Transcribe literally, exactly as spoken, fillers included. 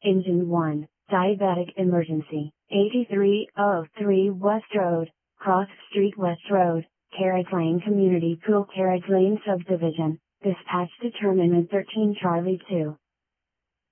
Engine one, Diabetic Emergency, eighty-three oh three West Road, Cross Street West Road, Carriage Lane Community Pool Carriage Lane Subdivision, dispatch determinant thirteen Charlie two.